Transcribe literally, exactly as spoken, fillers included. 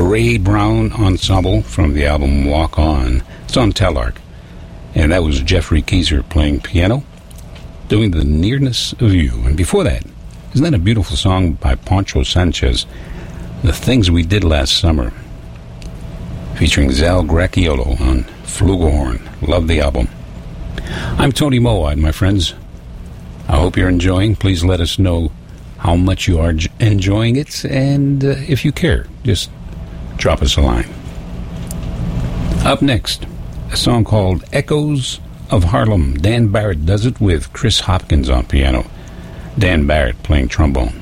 the Ray Brown Ensemble from the album Walk On. It's on Telarc. And that was Jeffrey Keyser playing piano, doing The Nearness of You. And before that, isn't that a beautiful song by Poncho Sanchez, The Things We Did Last Summer, featuring Zal Gracchiolo on flugelhorn. Love the album. I'm Tony Mowat, my friends. I hope you're enjoying. Please let us know how much you are enjoying it, and uh, if you care, just drop us a line. Up next, a song called Echoes of Harlem. Dan Barrett does it with Chris Hopkins on piano. Dan Barrett playing trombone.